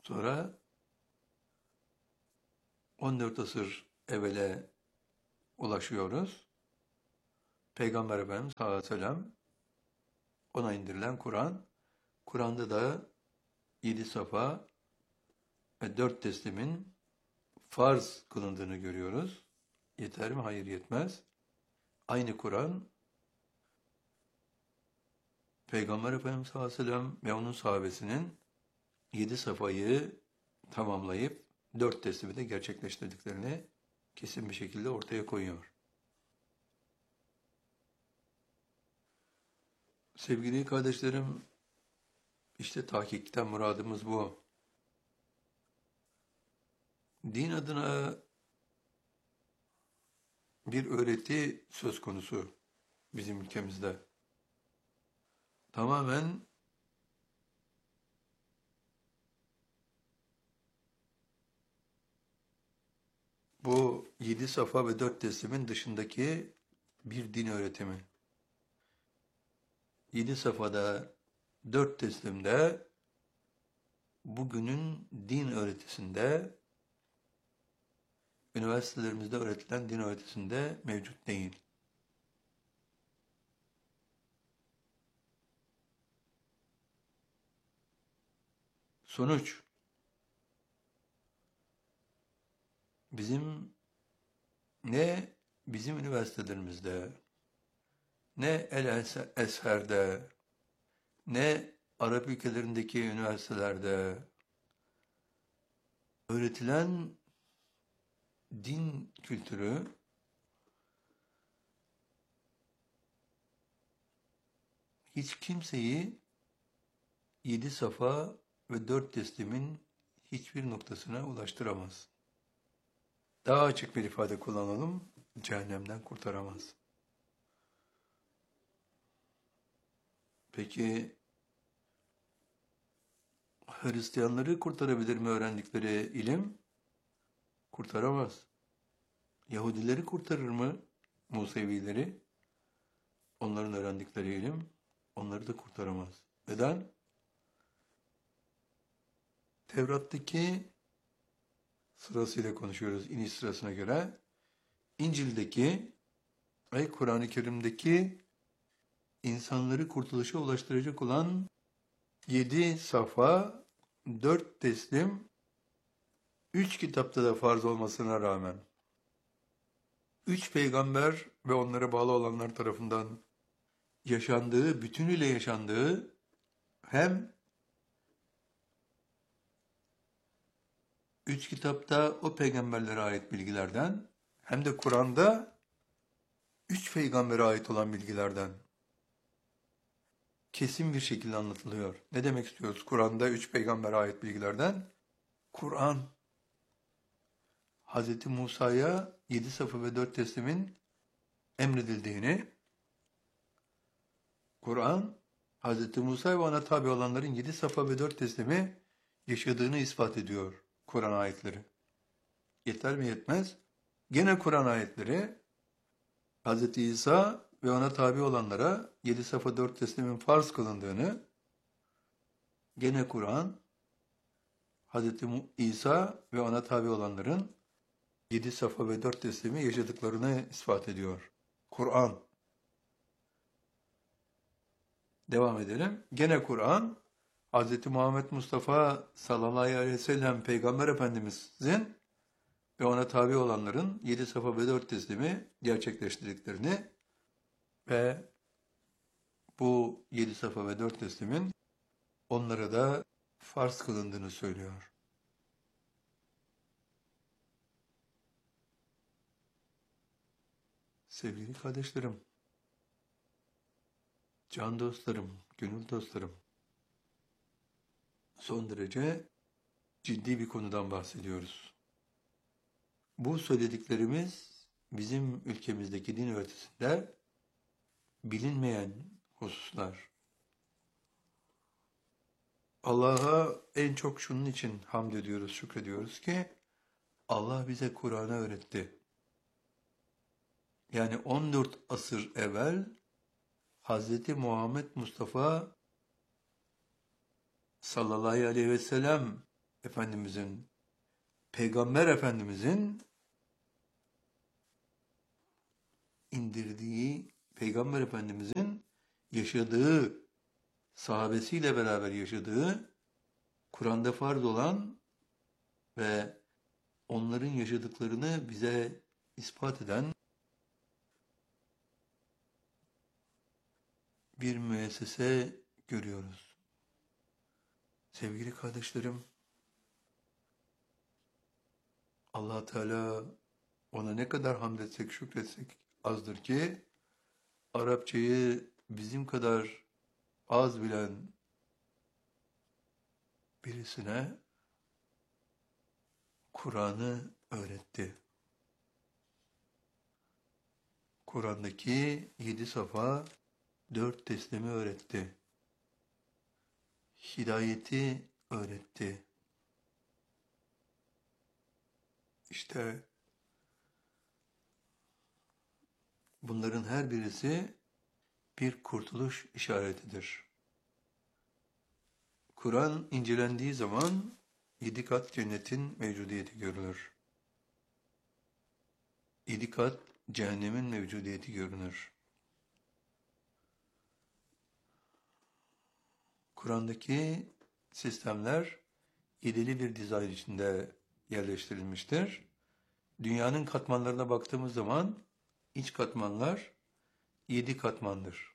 Sonra 14 asır evvele ulaşıyoruz. Peygamber Efendimiz sallallahu aleyhi ve sellem, ona indirilen Kur'an. Kur'an'da da 7 safa ve 4 teslimin farz kılındığını görüyoruz. Yeter mi? Hayır, yetmez. Aynı Kur'an, Peygamber Efendimiz sallallahu aleyhi ve sellem ve onun sahabesinin 7 safayı tamamlayıp 4 teslimi de gerçekleştirdiklerini kesin bir şekilde ortaya koyuyor. Sevgili kardeşlerim, işte tahkikten muradımız bu. Din adına bir öğreti söz konusu bizim ülkemizde. Tamamen bu 7 safa ve 4 teslimin dışındaki bir din öğretimi. 7 safhada, 4 teslimde, bugünün din öğretisinde, üniversitelerimizde öğretilen din öğretisinde mevcut değil. Sonuç, bizim üniversitelerimizde, ne El-Ezher'de, ne Arap ülkelerindeki üniversitelerde öğretilen din kültürü hiç kimseyi 7 safa ve 4 teslimin hiçbir noktasına ulaştıramaz. Daha açık bir ifade kullanalım, cehennemden kurtaramaz. Peki Hristiyanları kurtarabilir mi öğrendikleri ilim? Kurtaramaz. Yahudileri kurtarır mı? Musevileri? Onların öğrendikleri ilim onları da kurtaramaz. Neden? Tevrat'taki sırasıyla konuşuyoruz, iniş sırasına göre. İncil'deki ve Kur'an-ı Kerim'deki insanları kurtuluşa ulaştıracak olan 7 safa, 4 teslim, 3 kitapta da farz olmasına rağmen 3 peygamber ve onlara bağlı olanlar tarafından yaşandığı, bütünüyle yaşandığı, hem 3 kitapta o peygamberlere ait bilgilerden, hem de Kur'an'da 3 peygambere ait olan bilgilerden kesin bir şekilde anlatılıyor. Ne demek istiyoruz? Kur'an'da 3 peygambere ait bilgilerden, Kur'an, Hz. Musa'ya 7 safa ve 4 teslimin emredildiğini, Kur'an, Hz. Musa ve ona tabi olanların 7 safa ve 4 teslimi yaşadığını ispat ediyor Kur'an ayetleri. Yeter mi? Yetmez. Gene Kur'an ayetleri, Hz. İsa ve ona tabi olanlara 7 safa 4 teslimin farz kılındığını, gene Kur'an, Hz. İsa ve ona tabi olanların 7 safa ve 4 teslimi yaşadıklarını ispat ediyor. Kur'an. Devam edelim. Gene Kur'an, Hz. Muhammed Mustafa sallallahu aleyhi ve sellem Peygamber Efendimiz'in ve ona tabi olanların 7 safa ve 4 teslimi gerçekleştirdiklerini ve bu 7 safa ve 4 teslimin onlara da farz kılındığını söylüyor. Sevgili kardeşlerim, can dostlarım, gönül dostlarım, son derece ciddi bir konudan bahsediyoruz. Bu söylediklerimiz bizim ülkemizdeki din öğretisinde bilinmeyen hususlar. Allah'a en çok şunun için hamd ediyoruz, şükrediyoruz ki Allah bize Kur'an'ı öğretti. Yani 14 asır evvel Hz. Muhammed Mustafa sallallahu aleyhi ve sellem Efendimizin, Peygamber Efendimizin indirdiği, Peygamber Efendimizin yaşadığı, sahabesiyle beraber yaşadığı, Kur'an'da farz olan ve onların yaşadıklarını bize ispat eden bir müessese görüyoruz. Sevgili kardeşlerim, Allah Teala ona ne kadar hamd etsek, şükretsek azdır ki Arapçayı bizim kadar az bilen birisine Kur'an'ı öğretti. Kur'an'daki 7 safa 4 teslimi öğretti. Hidayeti öğretti. İşte bunların her birisi bir kurtuluş işaretidir. Kur'an incelendiği zaman 7 kat cennetin mevcudiyeti görülür. 7 kat cehennemin mevcudiyeti görünür. Kur'an'daki sistemler yedili bir dizayn içinde yerleştirilmiştir. Dünyanın katmanlarına baktığımız zaman iç katmanlar 7 katmandır.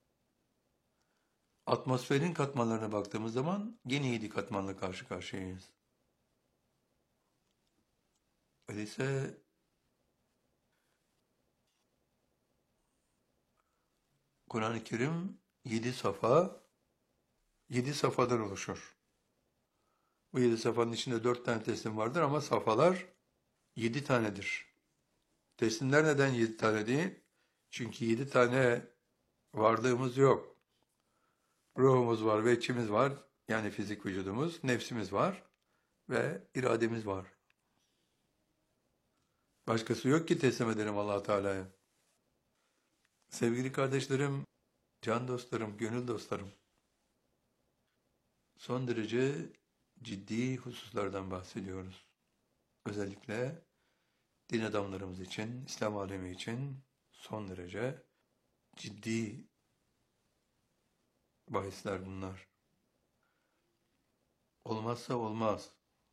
Atmosferin katmanlarına baktığımız zaman yine 7 katmanla karşı karşıyayız. Öyleyse Kur'an-ı Kerim 7 safa, 7 safhadan oluşur. Bu 7 safhanın içinde 4 tane teslim vardır ama safhalar 7 tanedir. Teslimler neden 7 tane değil? Çünkü 7 tane varlığımız yok. Ruhumuz var ve içimiz var. Yani fizik vücudumuz, nefsimiz var ve irademiz var. Başkası yok ki teslim edelim Allah Teala'ya. Sevgili kardeşlerim, can dostlarım, gönül dostlarım, son derece ciddi hususlardan bahsediyoruz. Özellikle din adamlarımız için, İslam alemi için son derece ciddi bahisler bunlar. Olmazsa olmaz.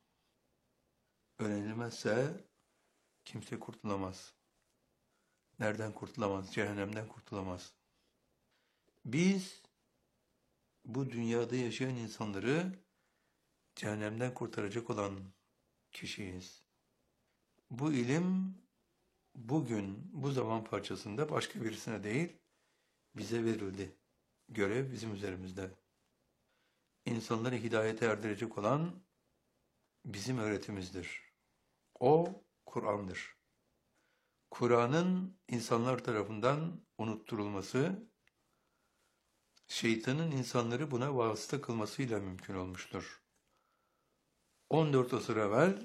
Öğrenilmezse kimse kurtulamaz. Nereden kurtulamaz? Cehennemden kurtulamaz. Biz bu dünyada yaşayan insanları cehennemden kurtaracak olan kişiyiz. Bu ilim bugün, bu zaman parçasında başka birisine değil, bize verildi. Görev bizim üzerimizde. İnsanları hidayete erdirecek olan bizim öğretimizdir. O Kur'an'dır. Kur'an'ın insanlar tarafından unutturulması, şeytanın insanları buna vasıta kılmasıyla mümkün olmuştur. 14 asır evvel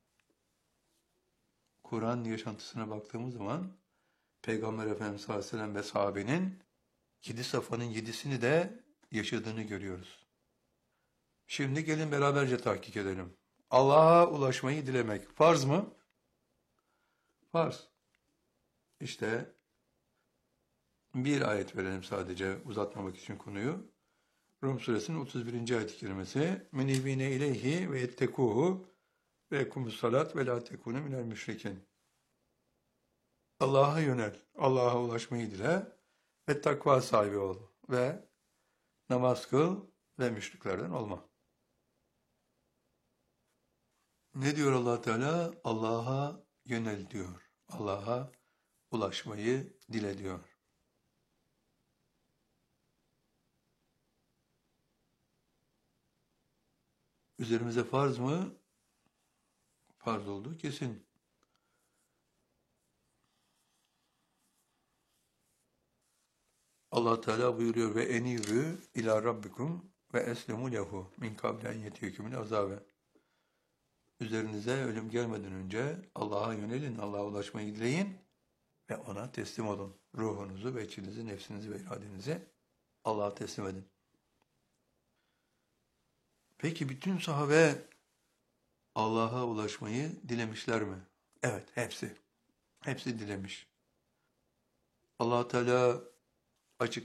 Kur'an yaşantısına baktığımız zaman Peygamber Efendimiz sallallahu aleyhi ve sellem ve sahabenin 7 safhanın 7'sini de yaşadığını görüyoruz. Şimdi gelin beraberce tahkik edelim. Allah'a ulaşmayı dilemek farz mı? Farz. İşte bir ayet verelim sadece uzatmamak için konuyu. Rum suresinin 31. ayet-i kerimesi menibine ileyhi ve ettekuhu ve ekumus salat ve la tekunu minel müşrikin. Allah'a yönel, Allah'a ulaşmayı dile ve takva sahibi ol ve namaz kıl ve müşriklerden olma. Ne diyor Allah Teala? Allah'a yönel diyor. Allah'a ulaşmayı dile diyor. Üzerimize farz mı? Farz olduğu kesin. Allah Teala buyuruyor ve enîbû ilâ rabbikum ve eslemû lehu min kabli en yetiyekümül azâbe. Üzerinize ölüm gelmeden önce Allah'a yönelin, Allah'a ulaşmayı dileyin ve ona teslim olun. Ruhunuzu ve içinizi, nefsinizi ve iradenizi Allah'a teslim edin. Peki bütün sahabe Allah'a ulaşmayı dilemişler mi? Evet, hepsi. Hepsi dilemiş. Allah Teala açık